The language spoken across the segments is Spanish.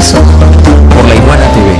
Comienzo por La Iguana TV.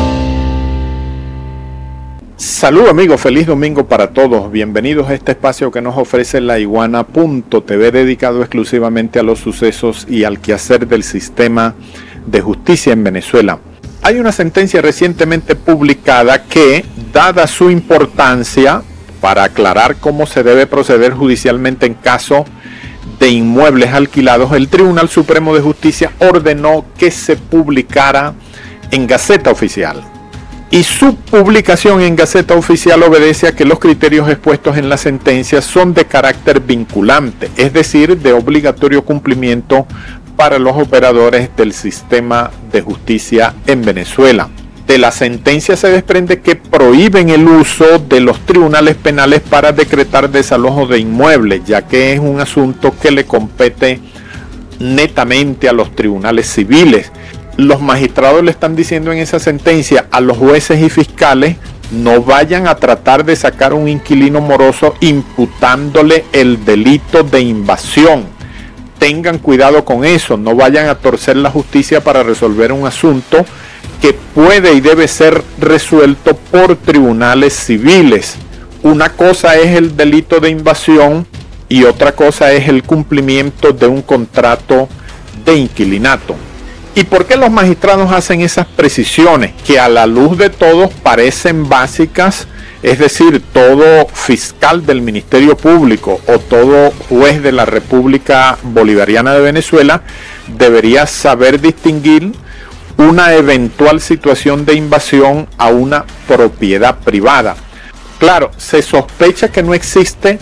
Salud amigos, feliz domingo para todos. Bienvenidos a este espacio que nos ofrece La Iguana.tv, dedicado exclusivamente a los sucesos y al quehacer del sistema de justicia en Venezuela. Hay una sentencia recientemente publicada que, dada su importancia para aclarar cómo se debe proceder judicialmente en caso de inmuebles alquilados, el Tribunal Supremo de Justicia ordenó que se publicara en Gaceta Oficial. Y su publicación en Gaceta Oficial obedece a que los criterios expuestos en la sentencia son de carácter vinculante, es decir, de obligatorio cumplimiento para los operadores del sistema de justicia en Venezuela. De la sentencia se desprende que prohíben el uso de los tribunales penales para decretar desalojo de inmuebles, ya que es un asunto que le compete netamente a los tribunales civiles. Los magistrados le están diciendo en esa sentencia a los jueces y fiscales: no vayan a tratar de sacar un inquilino moroso imputándole el delito de invasión. Tengan cuidado con eso, no vayan a torcer la justicia para resolver un asunto que puede y debe ser resuelto por tribunales civiles. Una cosa es el delito de invasión y otra cosa es el cumplimiento de un contrato de inquilinato. ¿Y por qué los magistrados hacen esas precisiones que a la luz de todos parecen básicas? Es decir, todo fiscal del Ministerio Público o todo juez de la República Bolivariana de Venezuela debería saber distinguir una eventual situación de invasión a una propiedad privada. Claro, se sospecha que no existe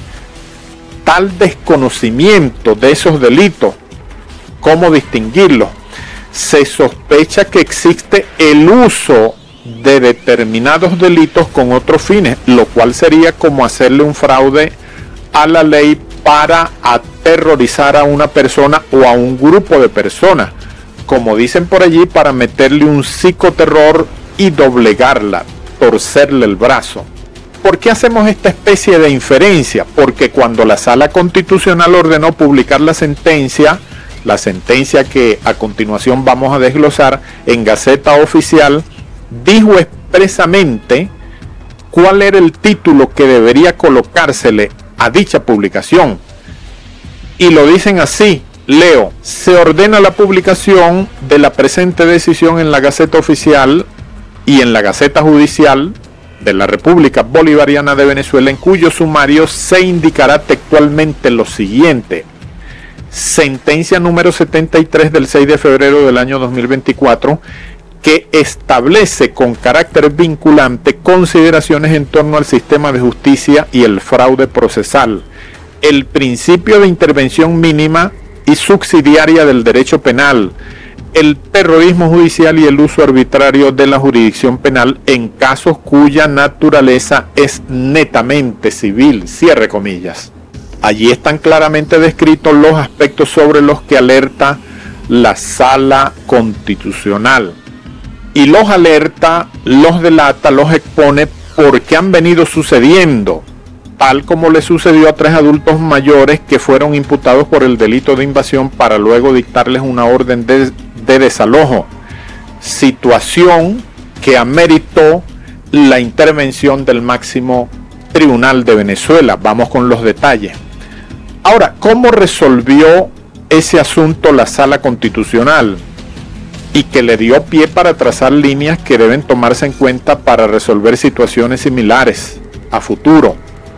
tal desconocimiento de esos delitos. ¿Cómo distinguirlos? Se sospecha que existe el uso de determinados delitos con otros fines, lo cual sería como hacerle un fraude a la ley para aterrorizar a una persona o a un grupo de personas, como dicen por allí, para meterle un psicoterror y doblegarla, torcerle el brazo. ¿Por qué hacemos esta especie de inferencia? Porque cuando la Sala Constitucional ordenó publicar la sentencia que a continuación vamos a desglosar en Gaceta Oficial, dijo expresamente cuál era el título que debería colocársele a dicha publicación. Y lo dicen así, leo: se ordena la publicación de la presente decisión en la Gaceta Oficial y en la Gaceta Judicial de la República Bolivariana de Venezuela, en cuyo sumario se indicará textualmente lo siguiente: sentencia número 73 del 6 de febrero del año 2024, que establece con carácter vinculante consideraciones en torno al sistema de justicia y el fraude procesal, el principio de intervención mínima y subsidiaria del derecho penal, el terrorismo judicial y el uso arbitrario de la jurisdicción penal en casos cuya naturaleza es netamente civil, cierre comillas. Allí están claramente descritos los aspectos sobre los que alerta la Sala Constitucional. Y los alerta, los delata, los expone porque han venido sucediendo, tal como le sucedió a 3 adultos mayores que fueron imputados por el delito de invasión para luego dictarles una orden de desalojo, situación que ameritó la intervención del máximo tribunal de Venezuela. Vamos con los detalles. Ahora, ¿cómo resolvió ese asunto la Sala Constitucional? Y que le dio pie para trazar líneas que deben tomarse en cuenta para resolver situaciones similares a futuro.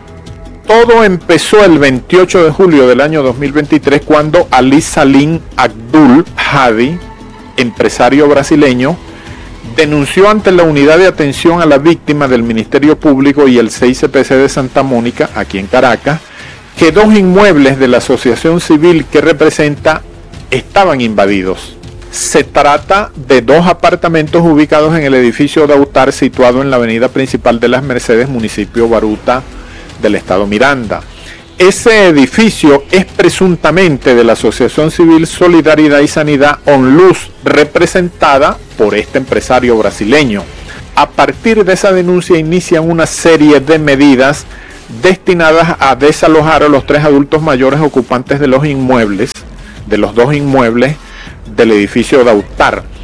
Todo empezó el 28 de julio del año 2023 cuando Ali Salim Abdul Hadi, empresario brasileño, denunció ante la Unidad de Atención a la Víctima del Ministerio Público y el CICPC de Santa Mónica, aquí en Caracas, que 2 inmuebles de la asociación civil que representa estaban invadidos. Se trata de 2 apartamentos ubicados en el edificio Dautar, situado en la avenida principal de Las Mercedes, municipio Baruta del estado Miranda. Ese edificio es presuntamente de la Asociación Civil Solidaridad y Sanidad ONLUS, representada por este empresario brasileño. A partir de esa denuncia inician una serie de medidas destinadas a desalojar a los 3 adultos mayores ocupantes de los inmuebles, de los 2 inmuebles del edificio Dautar.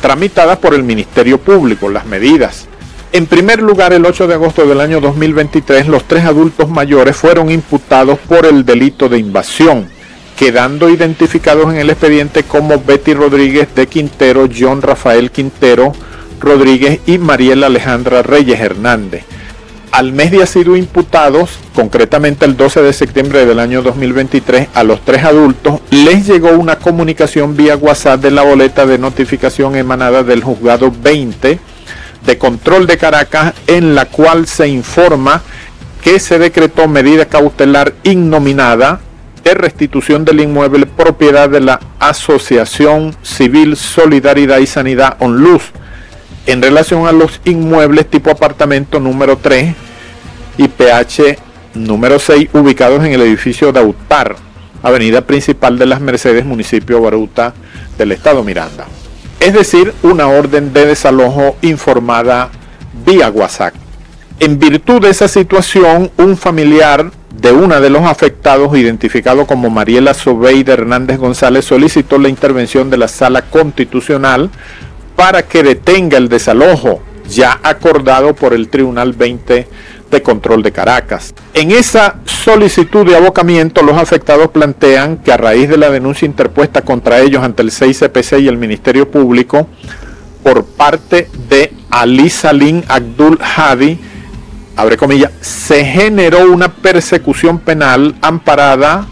tramitadas por el Ministerio Público. Las medidas. En primer lugar, el 8 de agosto del año 2023, los 3 adultos mayores fueron imputados por el delito de invasión, quedando identificados en el expediente como Betty Rodríguez de Quintero, John Rafael Quintero Rodríguez y Mariela Alejandra Reyes Hernández. Al mes de sido imputados, concretamente el 12 de septiembre del año 2023, a los 3 adultos les llegó una comunicación vía WhatsApp de la boleta de notificación emanada del Juzgado 20 de Control de Caracas, en la cual se informa que se decretó medida cautelar innominada de restitución del inmueble propiedad de la Asociación Civil Solidaridad y Sanidad ONLUS, en relación a los inmuebles tipo apartamento número 3 y PH número 6 ubicados en el edificio Dautar, avenida principal de Las Mercedes, municipio Baruta del estado Miranda. Es decir, una orden de desalojo informada vía WhatsApp. En virtud de esa situación, un familiar de una de los afectados, identificado como Mariela Sobeida Hernández González, solicitó la intervención de la Sala Constitucional para que detenga el desalojo ya acordado por el Tribunal 20 de Control de Caracas. En esa solicitud de abocamiento, los afectados plantean que a raíz de la denuncia interpuesta contra ellos ante el 6CPC y el Ministerio Público por parte de Ali Salim Abdul Hadi, abre comillas, se generó una persecución penal amparada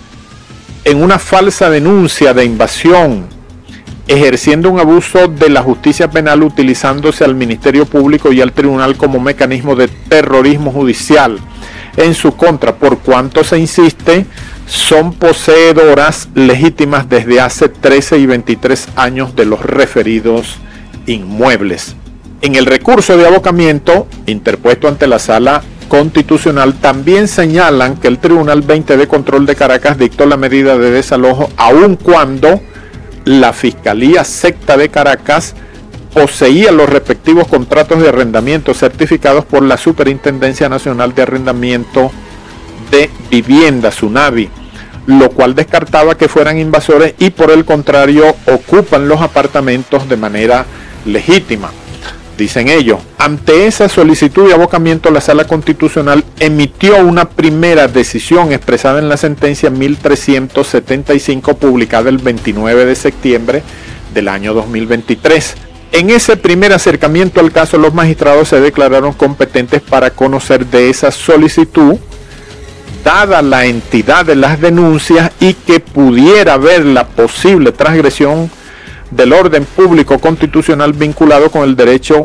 en una falsa denuncia de invasión, ejerciendo un abuso de la justicia penal utilizándose al Ministerio Público y al Tribunal como mecanismo de terrorismo judicial en su contra, por cuanto se insiste, son poseedoras legítimas desde hace 13 y 23 años de los referidos inmuebles. En el recurso de abocamiento interpuesto ante la Sala Constitucional también señalan que el Tribunal 20 de Control de Caracas dictó la medida de desalojo aun cuando la Fiscalía Secta de Caracas poseía los respectivos contratos de arrendamiento certificados por la Superintendencia Nacional de Arrendamiento de Vivienda, SUNAVI, lo cual descartaba que fueran invasores y por el contrario ocupan los apartamentos de manera legítima. Dicen ellos, ante esa solicitud de abocamiento, la Sala Constitucional emitió una primera decisión expresada en la sentencia 1375 publicada el 29 de septiembre del año 2023. En ese primer acercamiento al caso, los magistrados se declararon competentes para conocer de esa solicitud, dada la entidad de las denuncias y que pudiera haber la posible transgresión del orden público constitucional vinculado con el derecho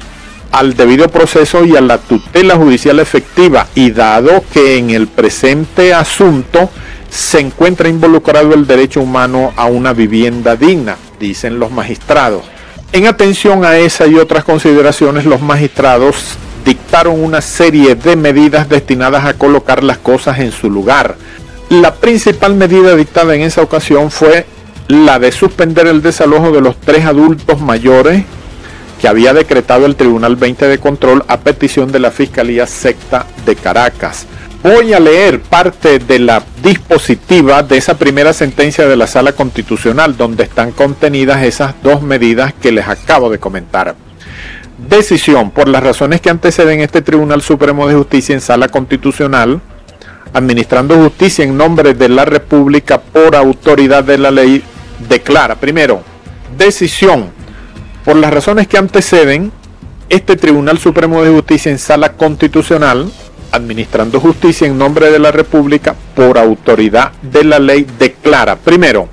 al debido proceso y a la tutela judicial efectiva, y dado que en el presente asunto se encuentra involucrado el derecho humano a una vivienda digna, dicen los magistrados. En atención a esa y otras consideraciones, los magistrados dictaron una serie de medidas destinadas a colocar las cosas en su lugar. La principal medida dictada en esa ocasión fue la de suspender el desalojo de los 3 adultos mayores que había decretado el Tribunal 20 de Control a petición de la Fiscalía Secta de Caracas. Voy a leer parte de la dispositiva de esa primera sentencia de la Sala Constitucional, donde están contenidas esas 2 medidas que les acabo de comentar. Decisión: por las razones que anteceden, este Tribunal Supremo de Justicia en Sala Constitucional, administrando justicia en nombre de la República por autoridad de la ley, declara, primero, decisión: por las razones que anteceden, este Tribunal Supremo de Justicia en Sala Constitucional, administrando justicia en nombre de la República por autoridad de la ley, declara, primero,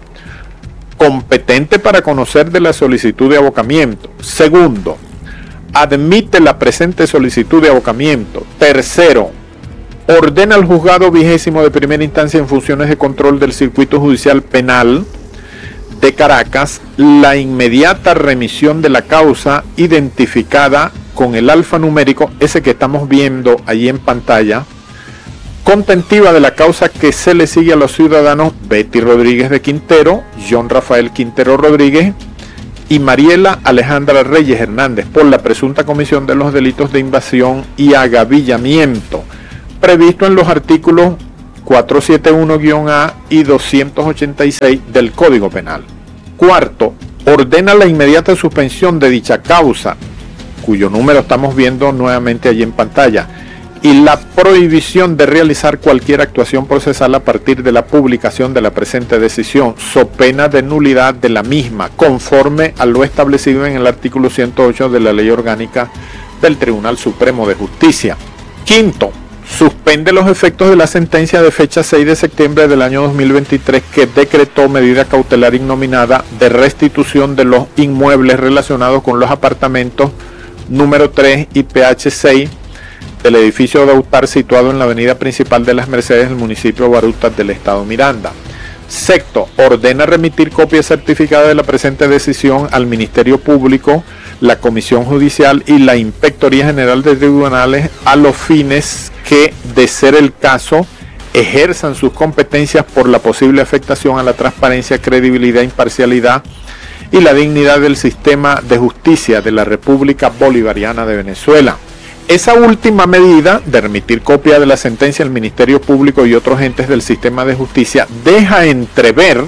competente para conocer de la solicitud de abocamiento. Segundo, admite la presente solicitud de abocamiento. Tercero, ordena al juzgado 20º de primera instancia en funciones de control del circuito judicial penal de Caracas la inmediata remisión de la causa identificada con el alfanumérico, ese que estamos viendo allí en pantalla, contentiva de la causa que se le sigue a los ciudadanos Betty Rodríguez de Quintero, John Rafael Quintero Rodríguez y Mariela Alejandra Reyes Hernández por la presunta comisión de los delitos de invasión y agavillamiento, previsto en los artículos 471-A y 286 del Código Penal. Cuarto, ordena la inmediata suspensión de dicha causa, cuyo número estamos viendo nuevamente allí en pantalla, y la prohibición de realizar cualquier actuación procesal a partir de la publicación de la presente decisión, so pena de nulidad de la misma, conforme a lo establecido en el artículo 108 de la Ley Orgánica del Tribunal Supremo de Justicia. Quinto, suspende los efectos de la sentencia de fecha 6 de septiembre del año 2023 que decretó medida cautelar innominada de restitución de los inmuebles relacionados con los apartamentos número 3 y PH 6 del edificio de Autar situado en la avenida principal de Las Mercedes del municipio de Barutas del estado Miranda. Sexto, ordena remitir copia certificada de la presente decisión al Ministerio Público, la Comisión Judicial y la Inspectoría General de Tribunales a los fines que, de ser el caso, ejerzan sus competencias por la posible afectación a la transparencia, credibilidad, imparcialidad y la dignidad del sistema de justicia de la República Bolivariana de Venezuela. Esa última medida de remitir copia de la sentencia al Ministerio Público y otros entes del sistema de justicia deja entrever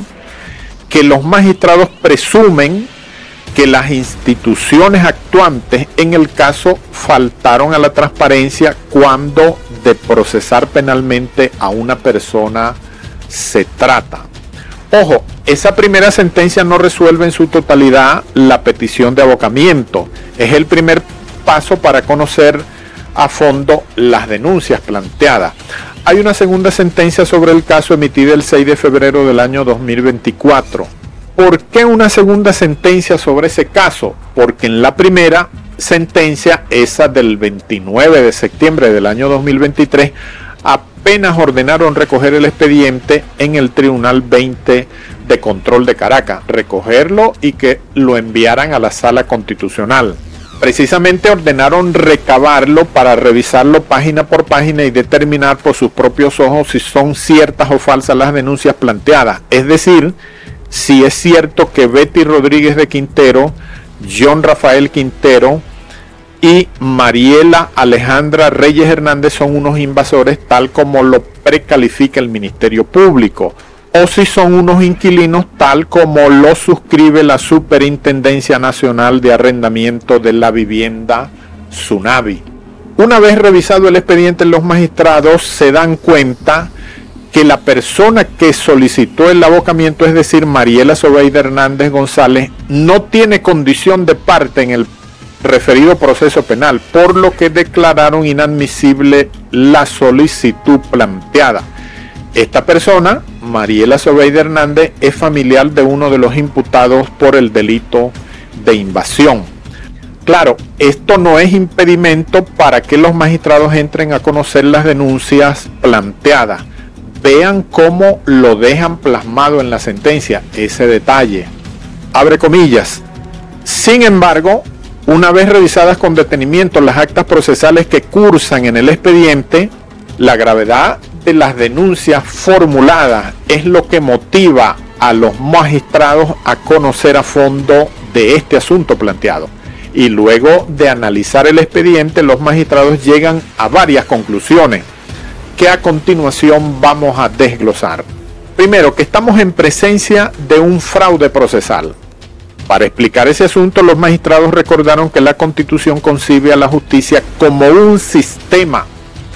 que los magistrados presumen que las instituciones actuantes en el caso faltaron a la transparencia cuando de procesar penalmente a una persona se trata. Ojo, esa primera sentencia no resuelve en su totalidad la petición de abocamiento. Es el primer paso para conocer a fondo las denuncias planteadas. Hay una segunda sentencia sobre el caso emitida el 6 de febrero del año 2024. ¿Por qué una segunda sentencia sobre ese caso? Porque en la primera sentencia, esa del 29 de septiembre del año 2023, apenas ordenaron recoger el expediente en el Tribunal 20 de Control de Caracas, recogerlo y que lo enviaran a la Sala Constitucional. Precisamente ordenaron recabarlo para revisarlo página por página y determinar por sus propios ojos si son ciertas o falsas las denuncias planteadas. Es decir, si es cierto que Betty Rodríguez de Quintero, John Rafael Quintero y Mariela Alejandra Reyes Hernández son unos invasores tal como lo precalifica el Ministerio Público, o si son unos inquilinos tal como lo suscribe la Superintendencia Nacional de Arrendamiento de la Vivienda, SUNAVI. Una vez revisado el expediente, los magistrados se dan cuenta que la persona que solicitó el abocamiento, es decir, Mariela Zobeida Hernández González, no tiene condición de parte en el referido proceso penal, por lo que declararon inadmisible la solicitud planteada. Esta persona, Mariela Zobeida Hernández, es familiar de uno de los imputados por el delito de invasión. Claro, esto no es impedimento para que los magistrados entren a conocer las denuncias planteadas. Vean cómo lo dejan plasmado en la sentencia, ese detalle. Abre comillas. Sin embargo, una vez revisadas con detenimiento las actas procesales que cursan en el expediente, la gravedad de las denuncias formuladas es lo que motiva a los magistrados a conocer a fondo de este asunto planteado. Y luego de analizar el expediente, los magistrados llegan a varias conclusiones que a continuación vamos a desglosar. Primero, que estamos en presencia de un fraude procesal. Para explicar ese asunto, los magistrados recordaron que la Constitución concibe a la justicia como un sistema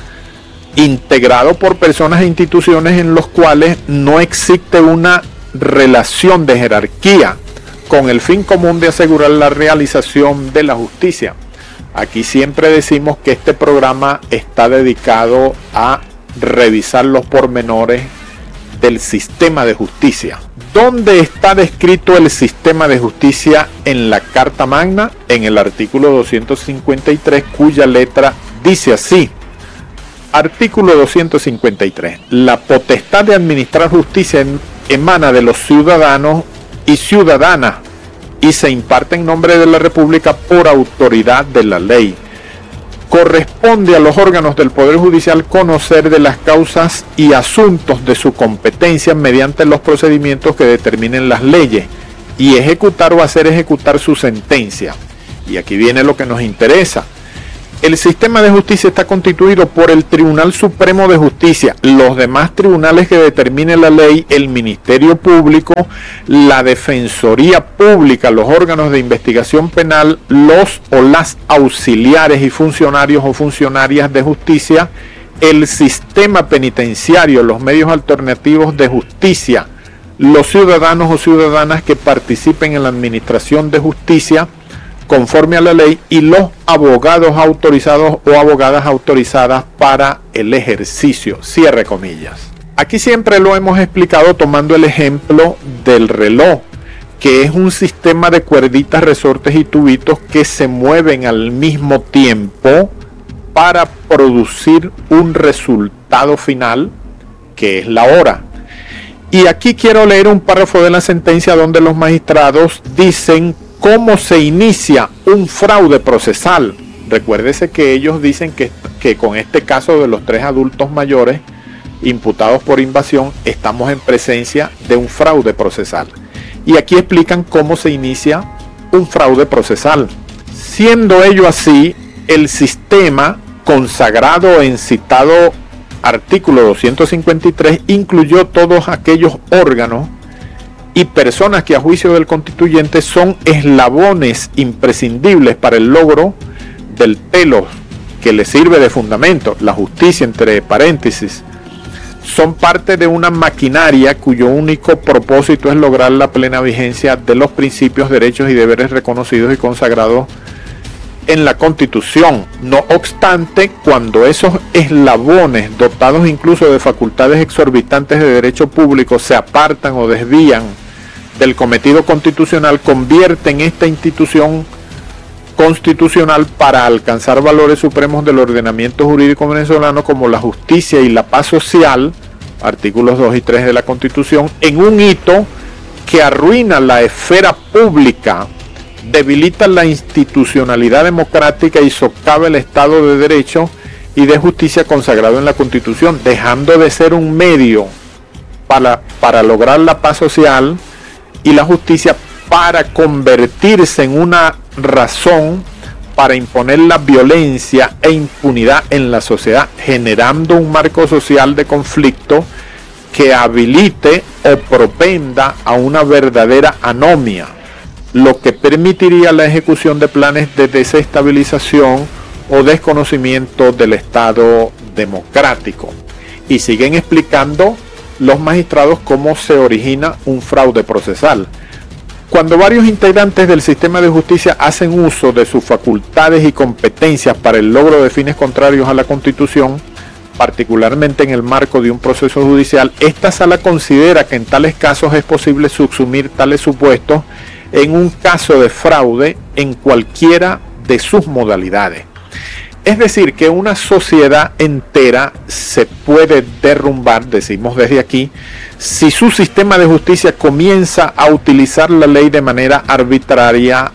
integrado por personas e instituciones en los cuales no existe una relación de jerarquía, con el fin común de asegurar la realización de la justicia. Aquí siempre decimos que este programa está dedicado a revisar los pormenores del sistema de justicia. ¿Dónde está descrito el sistema de justicia en la Carta Magna? En el artículo 253, cuya letra dice así. Artículo 253. La potestad de administrar justicia emana de los ciudadanos y ciudadanas y se imparte en nombre de la República por autoridad de la ley. Corresponde a los órganos del Poder Judicial conocer de las causas y asuntos de su competencia mediante los procedimientos que determinen las leyes y ejecutar o hacer ejecutar su sentencia. Y aquí viene lo que nos interesa. El sistema de justicia está constituido por el Tribunal Supremo de Justicia, los demás tribunales que determine la ley, el Ministerio Público, la Defensoría Pública, los órganos de investigación penal, los o las auxiliares y funcionarios o funcionarias de justicia, el sistema penitenciario, los medios alternativos de justicia, los ciudadanos o ciudadanas que participen en la administración de justicia conforme a la ley y los abogados autorizados o abogadas autorizadas para el ejercicio, cierre comillas. Aquí siempre lo hemos explicado tomando el ejemplo del reloj, que es un sistema de cuerditas, resortes y tubitos que se mueven al mismo tiempo para producir un resultado final, que es la hora. Y aquí quiero leer un párrafo de la sentencia donde los magistrados dicen cómo se inicia un fraude procesal. Recuérdese que ellos dicen que con este caso de los 3 adultos mayores imputados por invasión estamos en presencia de un fraude procesal. Y aquí explican cómo se inicia un fraude procesal. Siendo ello así, el sistema consagrado en citado artículo 253 incluyó todos aquellos órganos y personas que a juicio del constituyente son eslabones imprescindibles para el logro del telos que le sirve de fundamento, la justicia entre paréntesis, son parte de una maquinaria cuyo único propósito es lograr la plena vigencia de los principios, derechos y deberes reconocidos y consagrados en la Constitución. No obstante, cuando esos eslabones, dotados incluso de facultades exorbitantes de derecho público, se apartan o desvían del cometido constitucional, convierten esta institución constitucional para alcanzar valores supremos del ordenamiento jurídico venezolano como la justicia y la paz social, artículos 2 y 3 de la Constitución, en un hito que arruina la esfera pública, debilita la institucionalidad democrática y socava el Estado de Derecho y de justicia consagrado en la Constitución, dejando de ser un medio para lograr la paz social y la justicia, para convertirse en una razón para imponer la violencia e impunidad en la sociedad, generando un marco social de conflicto que habilite o propenda a una verdadera anomia, lo que permitiría la ejecución de planes de desestabilización o desconocimiento del Estado democrático. Y siguen explicando los magistrados cómo se origina un fraude procesal. Cuando varios integrantes del sistema de justicia hacen uso de sus facultades y competencias para el logro de fines contrarios a la Constitución, particularmente en el marco de un proceso judicial, esta sala considera que en tales casos es posible subsumir tales supuestos en un caso de fraude en cualquiera de sus modalidades. Es decir, que una sociedad entera se puede derrumbar, decimos desde aquí, si su sistema de justicia comienza a utilizar la ley de manera arbitraria,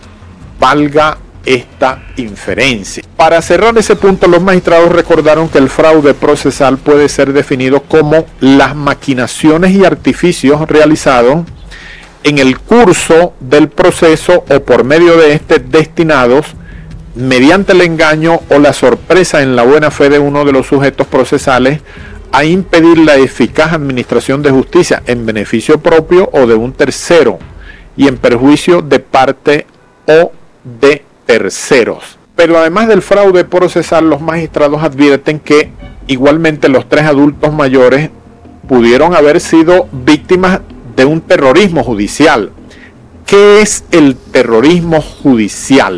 valga esta inferencia. Para cerrar ese punto, los magistrados recordaron que el fraude procesal puede ser definido como las maquinaciones y artificios realizados en el curso del proceso o por medio de este destinados mediante el engaño o la sorpresa en la buena fe de uno de los sujetos procesales a impedir la eficaz administración de justicia en beneficio propio o de un tercero y en perjuicio de parte o de terceros. Pero además del fraude procesal, los magistrados advierten que igualmente los 3 adultos mayores pudieron haber sido víctimas de un terrorismo judicial. ¿Qué es el terrorismo judicial?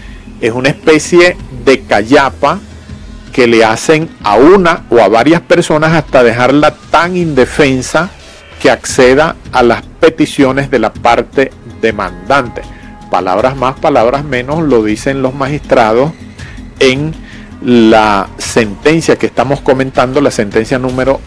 Es una especie de callapa que le hacen a una o a varias personas hasta dejarla tan indefensa que acceda a las peticiones de la parte demandante. Palabras más, palabras menos, lo dicen los magistrados en la sentencia que estamos comentando, la sentencia número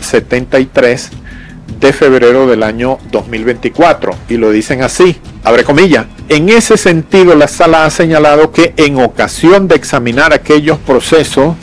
73 de febrero del año 2024, y lo dicen así, abre comillas: en ese sentido, la sala ha señalado que en ocasión de examinar aquellos procesos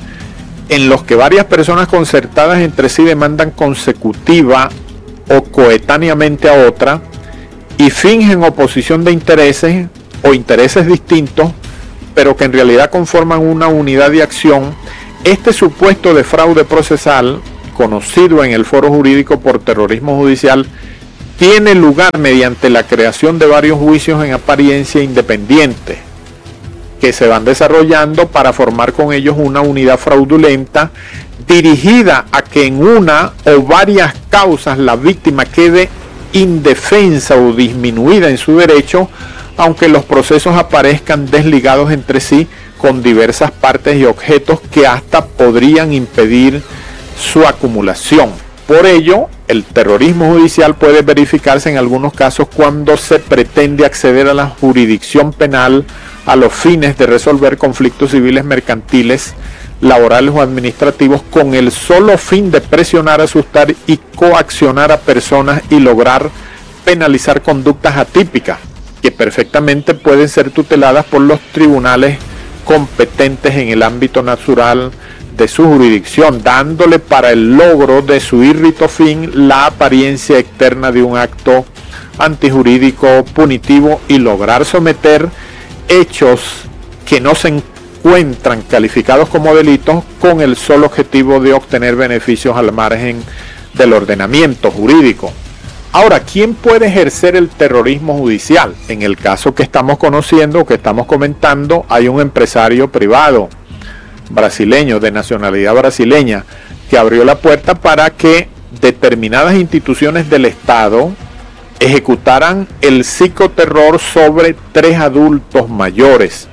en los que varias personas concertadas entre sí demandan consecutiva o coetáneamente a otra y fingen oposición de intereses o intereses distintos, pero que en realidad conforman una unidad de acción, este supuesto de fraude procesal, conocido en el foro jurídico por terrorismo judicial, tiene lugar mediante la creación de varios juicios en apariencia independiente, que se van desarrollando para formar con ellos una unidad fraudulenta dirigida a que en una o varias causas la víctima quede indefensa o disminuida en su derecho, aunque los procesos aparezcan desligados entre sí con diversas partes y objetos que hasta podrían impedir su acumulación. Por ello, el terrorismo judicial puede verificarse en algunos casos cuando se pretende acceder a la jurisdicción penal a los fines de resolver conflictos civiles, mercantiles, laborales o administrativos con el solo fin de presionar, asustar y coaccionar a personas y lograr penalizar conductas atípicas que perfectamente pueden ser tuteladas por los tribunales competentes en el ámbito natural de su jurisdicción, dándole para el logro de su írrito fin la apariencia externa de un acto antijurídico punitivo y lograr someter hechos que no se encuentran calificados como delitos con el solo objetivo de obtener beneficios al margen del ordenamiento jurídico. Ahora, ¿quién puede ejercer el terrorismo judicial? En el caso que estamos conociendo, que estamos comentando, hay un empresario privado brasileño, de nacionalidad brasileña, que abrió la puerta para que determinadas instituciones del Estado ejecutaran el psicoterror sobre 3 adultos mayores.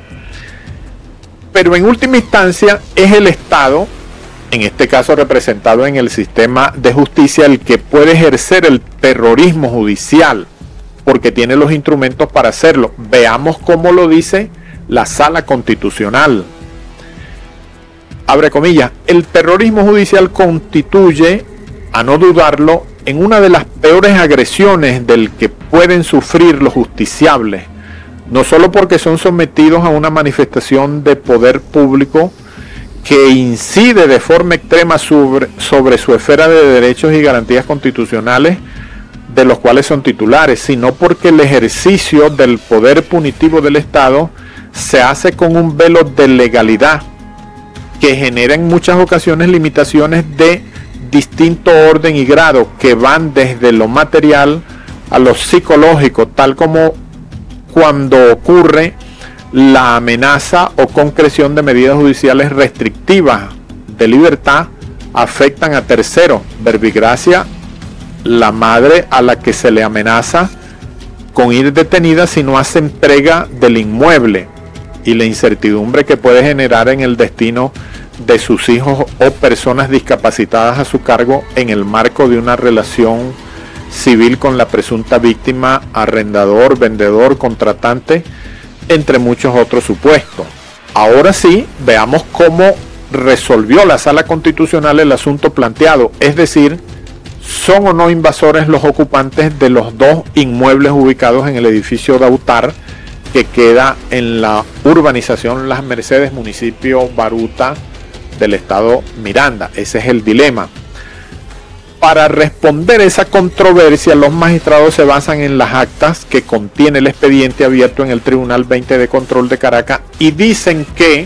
Pero en última instancia es el Estado, en este caso representado en el sistema de justicia, el que puede ejercer el terrorismo judicial, porque tiene los instrumentos para hacerlo. Veamos cómo lo dice la Sala Constitucional. Abre comillas, el terrorismo judicial constituye, a no dudarlo, en una de las peores agresiones del que pueden sufrir los justiciables, no solo porque son sometidos a una manifestación de poder público que incide de forma extrema sobre su esfera de derechos y garantías constitucionales, de los cuales son titulares, sino porque el ejercicio del poder punitivo del Estado se hace con un velo de legalidad que genera en muchas ocasiones limitaciones de distinto orden y grado que van desde lo material a lo psicológico, tal como cuando ocurre la amenaza o concreción de medidas judiciales restrictivas de libertad afectan a terceros. Verbigracia, la madre a la que se le amenaza con ir detenida si no hace entrega del inmueble, y la incertidumbre que puede generar en el destino de sus hijos o personas discapacitadas a su cargo en el marco de una relación civil con la presunta víctima, arrendador, vendedor, contratante, entre muchos otros supuestos. Ahora sí, veamos cómo resolvió la Sala Constitucional el asunto planteado, es decir, ¿son o no invasores los ocupantes de los 2 inmuebles ubicados en el edificio Dautar, que queda en la urbanización Las Mercedes, municipio Baruta del estado Miranda? Ese es el dilema. Para responder esa controversia, los magistrados se basan en las actas que contiene el expediente abierto en el Tribunal 20 de Control de Caracas y dicen que,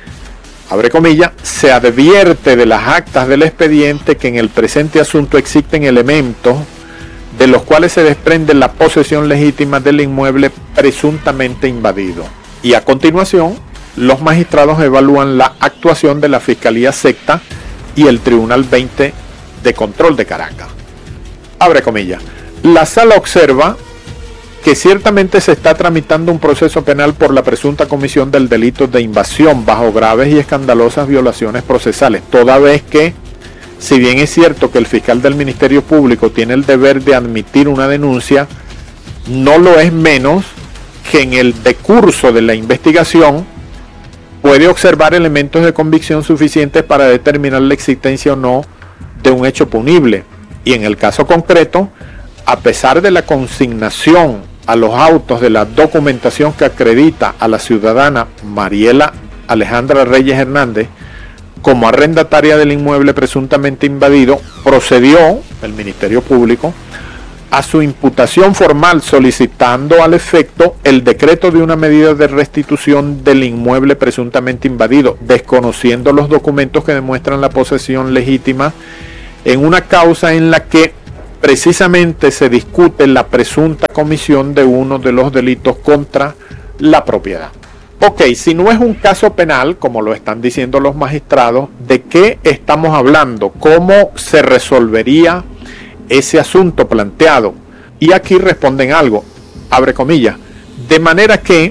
abre comillas, se advierte de las actas del expediente que en el presente asunto existen elementos de los cuales se desprende la posesión legítima del inmueble presuntamente invadido. Y a continuación, los magistrados evalúan la actuación de la Fiscalía Secta y el Tribunal 20 de Control de Caracas. Abre comillas. La sala observa que ciertamente se está tramitando un proceso penal por la presunta comisión del delito de invasión bajo graves y escandalosas violaciones procesales, toda vez que, si bien es cierto que el fiscal del Ministerio Público tiene el deber de admitir una denuncia, no lo es menos que en el decurso de la investigación puede observar elementos de convicción suficientes para determinar la existencia o no de un hecho punible. Y en el caso concreto, a pesar de la consignación a los autos de la documentación que acredita a la ciudadana Mariela Alejandra Reyes Hernández como arrendataria del inmueble presuntamente invadido, procedió el Ministerio Público a su imputación formal, solicitando al efecto el decreto de una medida de restitución del inmueble presuntamente invadido, desconociendo los documentos que demuestran la posesión legítima en una causa en la que precisamente se discute la presunta comisión de uno de los delitos contra la propiedad. Ok, si no es un caso penal, como lo están diciendo los magistrados, ¿de qué estamos hablando? ¿Cómo se resolvería ese asunto planteado? Y aquí responden algo, abre comillas, de manera que,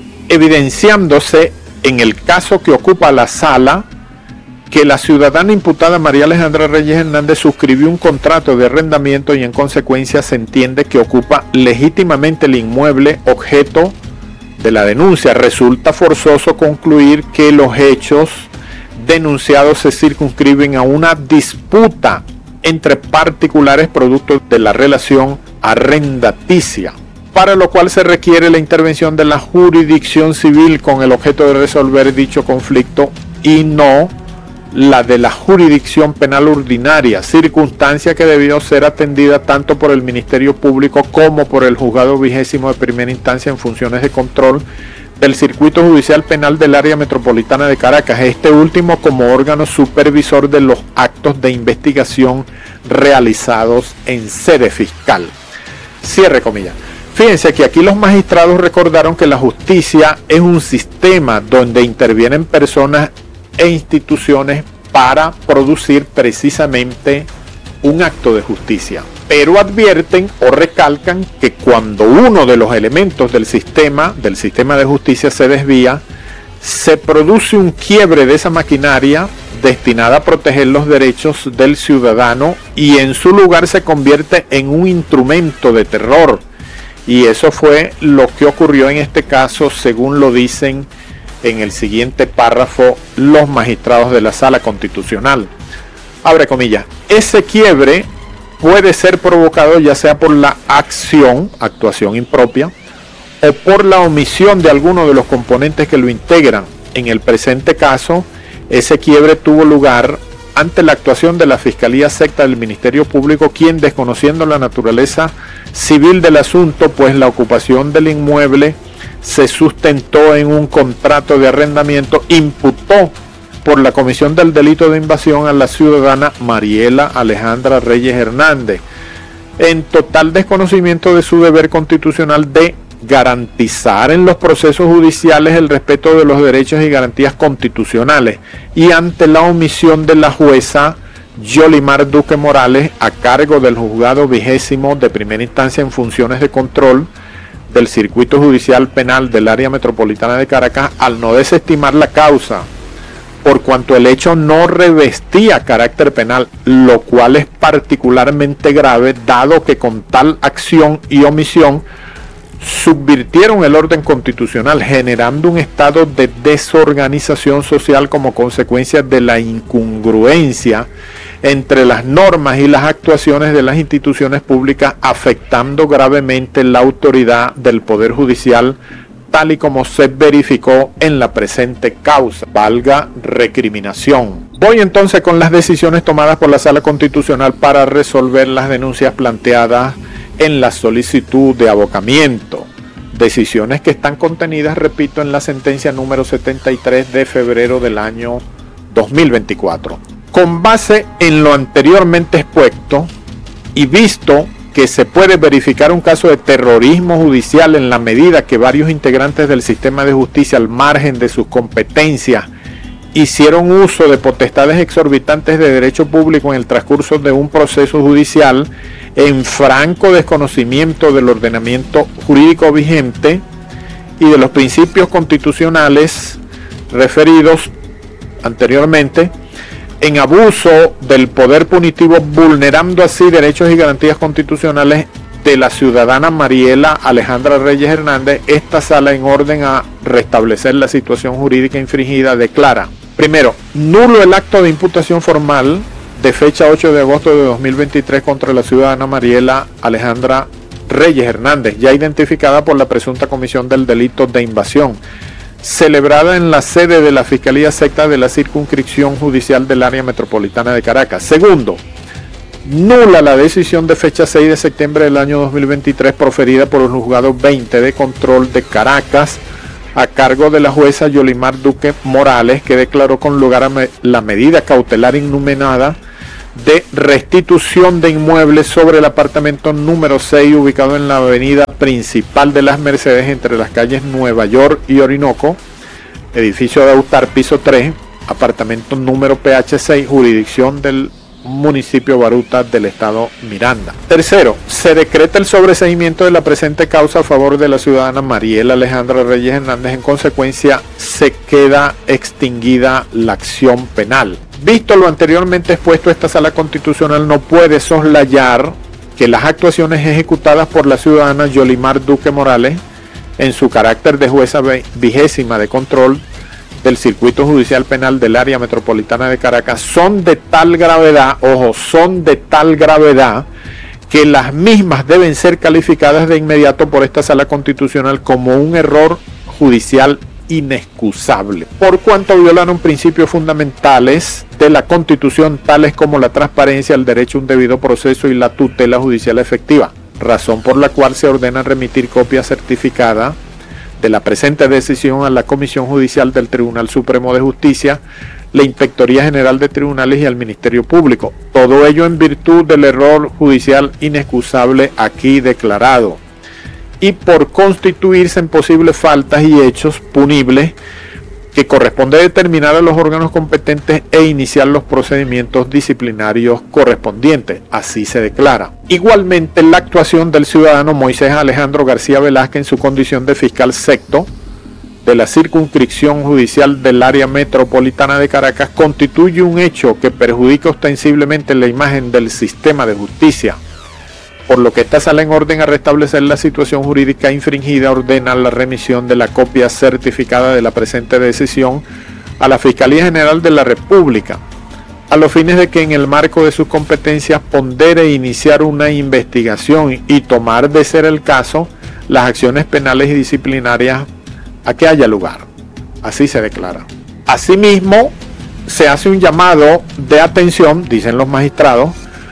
evidenciándose en el caso que ocupa la sala, que la ciudadana imputada María Alejandra Reyes Hernández suscribió un contrato de arrendamiento y en consecuencia se entiende que ocupa legítimamente el inmueble objeto de la denuncia, resulta forzoso concluir que los hechos denunciados se circunscriben a una disputa entre particulares producto de la relación arrendaticia, para lo cual se requiere la intervención de la jurisdicción civil con el objeto de resolver dicho conflicto y no la de la jurisdicción penal ordinaria, circunstancia que debió ser atendida tanto por el Ministerio Público como por el Juzgado 20º de Primera Instancia en funciones de control del Circuito Judicial Penal del Área Metropolitana de Caracas, este último como órgano supervisor de los actos de investigación realizados en sede fiscal. Cierre comillas. Fíjense que aquí los magistrados recordaron que la justicia es un sistema donde intervienen personas e instituciones para producir precisamente un acto de justicia, pero advierten o recalcan que cuando uno de los elementos del sistema de justicia se desvía, se produce un quiebre de esa maquinaria destinada a proteger los derechos del ciudadano y en su lugar se convierte en un instrumento de terror. Y eso fue lo que ocurrió en este caso, según lo dicen en el siguiente párrafo los magistrados de la Sala Constitucional. Abre comillas. Ese quiebre puede ser provocado ya sea por la actuación impropia, o por la omisión de alguno de los componentes que lo integran. En el presente caso, ese quiebre tuvo lugar ante la actuación de la Fiscalía Secta del Ministerio Público, quien, desconociendo la naturaleza civil del asunto, pues la ocupación del inmueble se sustentó en un contrato de arrendamiento, imputó por la comisión del delito de invasión a la ciudadana Mariela Alejandra Reyes Hernández, en total desconocimiento de su deber constitucional de garantizar en los procesos judiciales el respeto de los derechos y garantías constitucionales, y ante la omisión de la jueza Yolimar Duque Morales, a cargo del Juzgado 20º de Primera Instancia en funciones de control del Circuito Judicial Penal del Área Metropolitana de Caracas, al no desestimar la causa, por cuanto el hecho no revestía carácter penal, lo cual es particularmente grave, dado que con tal acción y omisión subvirtieron el orden constitucional, generando un estado de desorganización social como consecuencia de la incongruencia entre las normas y las actuaciones de las instituciones públicas, afectando gravemente la autoridad del Poder Judicial, tal y como se verificó en la presente causa, valga recriminación. Voy entonces con las decisiones tomadas por la Sala Constitucional para resolver las denuncias planteadas en la solicitud de abocamiento. Decisiones que están contenidas, repito, en la sentencia número 73 de febrero del año 2024. Con base en lo anteriormente expuesto y visto que se puede verificar un caso de terrorismo judicial en la medida que varios integrantes del sistema de justicia, al margen de sus competencias, hicieron uso de potestades exorbitantes de derecho público en el transcurso de un proceso judicial en franco desconocimiento del ordenamiento jurídico vigente y de los principios constitucionales referidos anteriormente, en abuso del poder punitivo, vulnerando así derechos y garantías constitucionales de la ciudadana Mariela Alejandra Reyes Hernández, esta sala, en orden a restablecer la situación jurídica infringida, declara: primero, nulo el acto de imputación formal de fecha 8 de agosto de 2023 contra la ciudadana Mariela Alejandra Reyes Hernández, ya identificada por la presunta comisión del delito de invasión, celebrada en la sede de la Fiscalía Secta de la Circunscripción Judicial del Área Metropolitana de Caracas. Segundo, nula la decisión de fecha 6 de septiembre del año 2023 proferida por el juzgado 20 de control de Caracas a cargo de la jueza Yolimar Duque Morales, que declaró con lugar a la medida cautelar innominada de restitución de inmuebles sobre el apartamento número 6 ubicado en la avenida principal de Las Mercedes entre las calles Nueva York y Orinoco, edificio de Autar, piso 3, apartamento número PH6, jurisdicción del municipio Baruta del estado Miranda. Tercero, se decreta el sobreseimiento de la presente causa a favor de la ciudadana Mariela Alejandra Reyes Hernández. En consecuencia, se queda extinguida la acción penal. Visto lo anteriormente expuesto, esta sala constitucional no puede soslayar que las actuaciones ejecutadas por la ciudadana Yolimar Duque Morales en su carácter de jueza 20ª de control del Circuito Judicial Penal del Área Metropolitana de Caracas son de tal gravedad, ojo, son de tal gravedad que las mismas deben ser calificadas de inmediato por esta Sala Constitucional como un error judicial inexcusable, por cuanto violaron principios fundamentales de la Constitución, tales como la transparencia, el derecho a un debido proceso y la tutela judicial efectiva, razón por la cual se ordena remitir copia certificada de la presente decisión a la Comisión Judicial del Tribunal Supremo de Justicia, la Inspectoría General de Tribunales y al Ministerio Público. Todo ello en virtud del error judicial inexcusable aquí declarado y por constituirse en posibles faltas y hechos punibles que corresponde determinar a los órganos competentes e iniciar los procedimientos disciplinarios correspondientes. Así se declara. Igualmente, la actuación del ciudadano Moisés Alejandro García Velázquez en su condición de fiscal sexto de la circunscripción judicial del área metropolitana de Caracas constituye un hecho que perjudica ostensiblemente la imagen del sistema de justicia, por lo que esta sala, en orden a restablecer la situación jurídica infringida, ordena la remisión de la copia certificada de la presente decisión a la Fiscalía General de la República, a los fines de que en el marco de sus competencias pondere iniciar una investigación y tomar, de ser el caso, las acciones penales y disciplinarias a que haya lugar. Así se declara. Asimismo, se hace un llamado de atención, dicen los magistrados,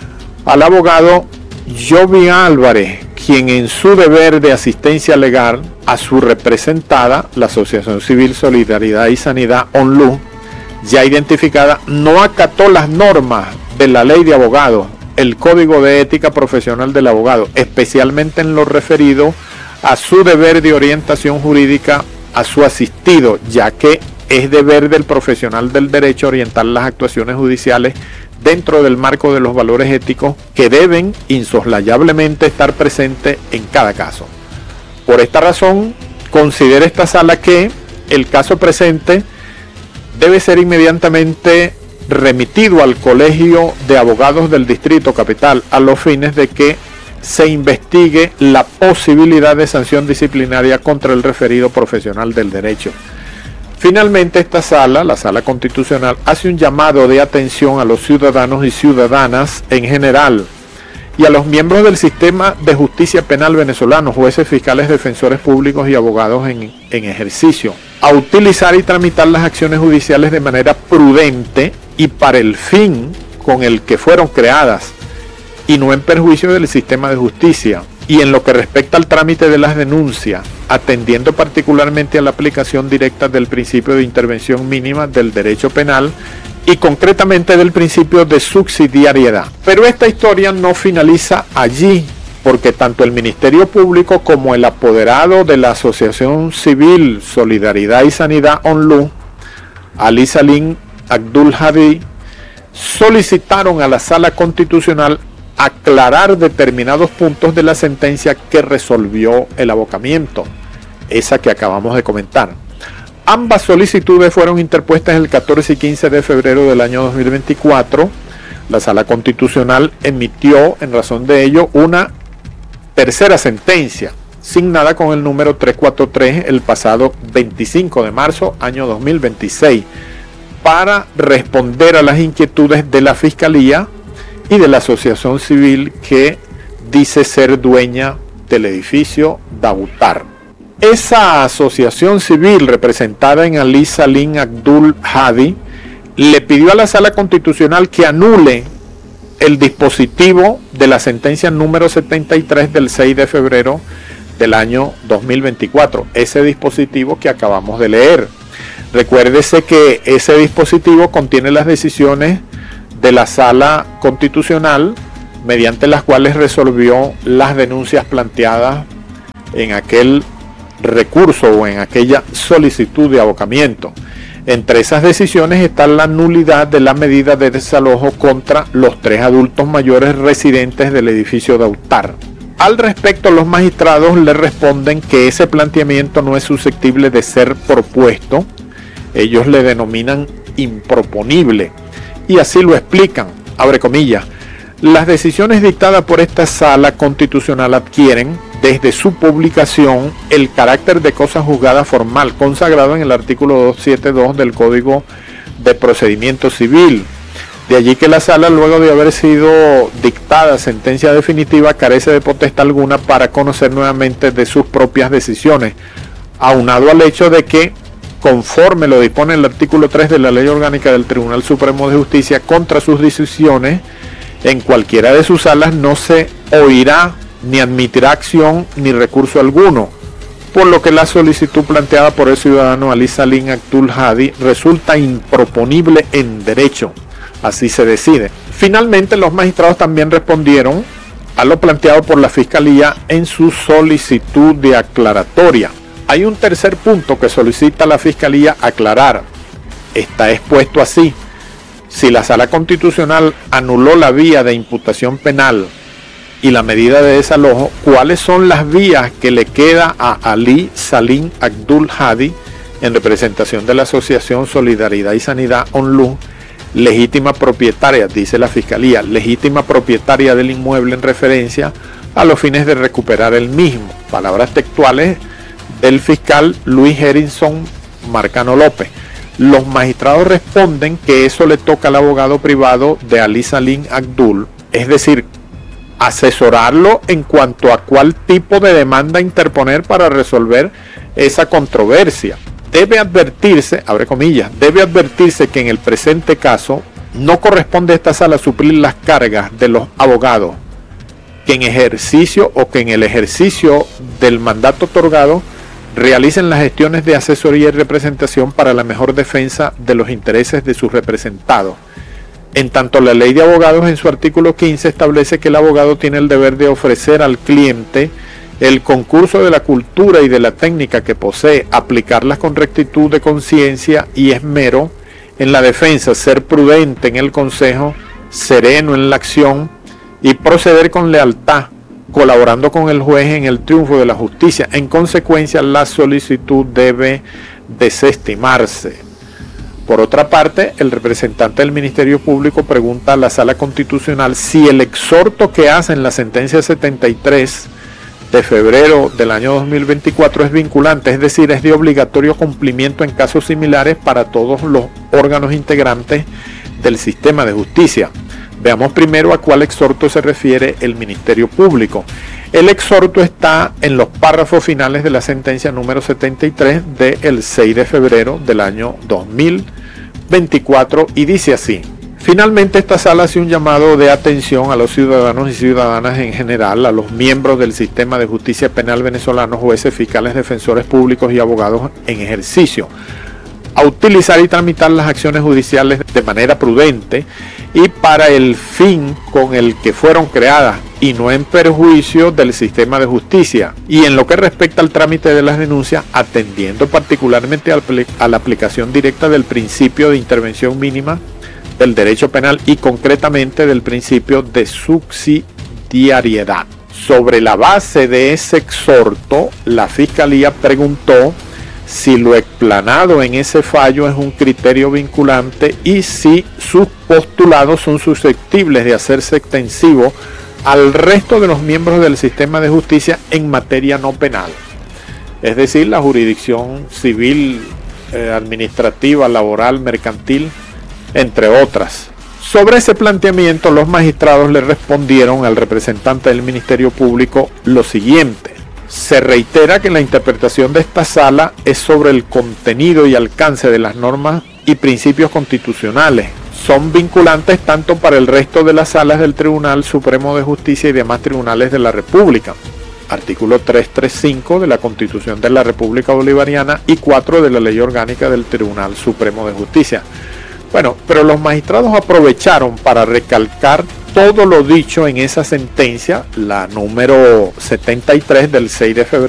al abogado Jovi Álvarez, quien en su deber de asistencia legal a su representada, la Asociación Civil Solidaridad y Sanidad ONLU, ya identificada, no acató las normas de la ley de abogados, el Código de Ética Profesional del Abogado, especialmente en lo referido a su deber de orientación jurídica a su asistido, ya que es deber del profesional del derecho orientar las actuaciones judiciales dentro del marco de los valores éticos que deben insoslayablemente estar presentes en cada caso. Por esta razón, considera esta sala que el caso presente debe ser inmediatamente remitido al Colegio de Abogados del Distrito Capital a los fines de que se investigue la posibilidad de sanción disciplinaria contra el referido profesional del derecho. Finalmente, esta sala, la Sala Constitucional, hace un llamado de atención a los ciudadanos y ciudadanas en general y a los miembros del sistema de justicia penal venezolano, jueces, fiscales, defensores públicos y abogados en ejercicio, a utilizar y tramitar las acciones judiciales de manera prudente y para el fin con el que fueron creadas y no en perjuicio del sistema de justicia. Y en lo que respecta al trámite de las denuncias, atendiendo particularmente a la aplicación directa del principio de intervención mínima del derecho penal y concretamente del principio de subsidiariedad. Pero esta historia no finaliza allí, porque tanto el Ministerio Público como el apoderado de la Asociación Civil Solidaridad y Sanidad ONLU, Ali Salim Abdul Hadi, solicitaron a la Sala Constitucional aclarar determinados puntos de la sentencia que resolvió el abocamiento, esa que acabamos de comentar. Ambas solicitudes fueron interpuestas el 14 y 15 de febrero del año 2024. La Sala Constitucional emitió, en razón de ello, una tercera sentencia, signada con el número 343, el pasado 25 de marzo, año 2026, para responder a las inquietudes de la Fiscalía y de la asociación civil que dice ser dueña del edificio Dautar. Esa asociación civil, representada en Ali Salim Abdul Hadi, le pidió a la Sala Constitucional que anule el dispositivo de la sentencia número 73 del 6 de febrero del año 2024, ese dispositivo que acabamos de leer. Recuérdese que ese dispositivo contiene las decisiones de la Sala Constitucional mediante las cuales resolvió las denuncias planteadas en aquel recurso o en aquella solicitud de abocamiento. Entre esas decisiones está la nulidad de la medida de desalojo contra los 3 adultos mayores residentes del edificio de Autar. Al respecto, los magistrados le responden que ese planteamiento no es susceptible de ser propuesto. Ellos le denominan improponible y así lo explican, abre comillas. Las decisiones dictadas por esta Sala Constitucional adquieren, desde su publicación, el carácter de cosa juzgada formal, consagrado en el artículo 272 del Código de Procedimiento Civil. De allí que la Sala, luego de haber sido dictada sentencia definitiva, carece de potestad alguna para conocer nuevamente de sus propias decisiones, aunado al hecho de que, conforme lo dispone el artículo 3 de la Ley Orgánica del Tribunal Supremo de Justicia, contra sus decisiones, en cualquiera de sus salas no se oirá ni admitirá acción ni recurso alguno, por lo que la solicitud planteada por el ciudadano Ali Salim Abdul Hadi resulta improponible en derecho. Así se decide. Finalmente, los magistrados también respondieron a lo planteado por la Fiscalía en su solicitud de aclaratoria. Hay un tercer punto que solicita la Fiscalía aclarar. Está expuesto así: si la Sala Constitucional anuló la vía de imputación penal y la medida de desalojo, ¿cuáles son las vías que le queda a Ali Salim Abdul Hadi en representación de la Asociación Solidaridad y Sanidad ONLUS, legítima propietaria, dice la Fiscalía, legítima propietaria del inmueble en referencia a los fines de recuperar el mismo? Palabras textuales del fiscal Luis Harrison Marcano López. Los magistrados responden que eso le toca al abogado privado de Ali Salim Abdul, es decir, asesorarlo en cuanto a cuál tipo de demanda interponer para resolver esa controversia. Debe advertirse, abre comillas, debe advertirse que en el presente caso no corresponde a esta sala suplir las cargas de los abogados que en ejercicio o que en el ejercicio del mandato otorgado realicen las gestiones de asesoría y representación para la mejor defensa de los intereses de sus representados. En tanto, la ley de abogados en su artículo 15 establece que el abogado tiene el deber de ofrecer al cliente el concurso de la cultura y de la técnica que posee, aplicarlas con rectitud de conciencia y esmero en la defensa, ser prudente en el consejo, sereno en la acción y proceder con lealtad, colaborando con el juez en el triunfo de la justicia. En consecuencia, la solicitud debe desestimarse. Por otra parte, el representante del Ministerio Público pregunta a la Sala Constitucional si el exhorto que hace en la sentencia 73 de febrero del año 2024 es vinculante, es decir, es de obligatorio cumplimiento en casos similares para todos los órganos integrantes del sistema de justicia. Veamos primero a cuál exhorto se refiere el Ministerio Público. El exhorto está en los párrafos finales de la sentencia número 73 del 6 de febrero del año 2024 y dice así: finalmente, esta sala hace un llamado de atención a los ciudadanos y ciudadanas en general, a los miembros del sistema de justicia penal venezolano, jueces, fiscales, defensores públicos y abogados en ejercicio, a utilizar y tramitar las acciones judiciales de manera prudente y para el fin con el que fueron creadas y no en perjuicio del sistema de justicia, y en lo que respecta al trámite de las denuncias, atendiendo particularmente a la aplicación directa del principio de intervención mínima del derecho penal y concretamente del principio de subsidiariedad. Sobre la base de ese exhorto, la Fiscalía preguntó si lo explanado en ese fallo es un criterio vinculante y si sus postulados son susceptibles de hacerse extensivos al resto de los miembros del sistema de justicia en materia no penal, es decir, la jurisdicción civil, administrativa, laboral, mercantil, entre otras. Sobre ese planteamiento, los magistrados le respondieron al representante del Ministerio Público lo siguiente: se reitera que la interpretación de esta sala es sobre el contenido y alcance de las normas y principios constitucionales, son vinculantes tanto para el resto de las salas del Tribunal Supremo de Justicia y demás tribunales de la República. Artículo 335 de la Constitución de la República Bolivariana y 4 de la Ley Orgánica del Tribunal Supremo de Justicia. Bueno, pero los magistrados aprovecharon para recalcar todo lo dicho en esa sentencia, la número 73 del 6 de febrero